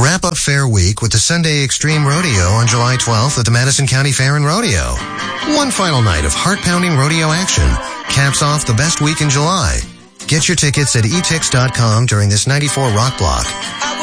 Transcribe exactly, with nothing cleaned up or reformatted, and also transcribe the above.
Wrap up Fair Week with the Sunday Extreme Rodeo on July twelfth at the Madison County Fair and Rodeo. One final night of heart-pounding rodeo action caps off the best week in July. Get your tickets at e tix dot com during this ninety-four Rock Block.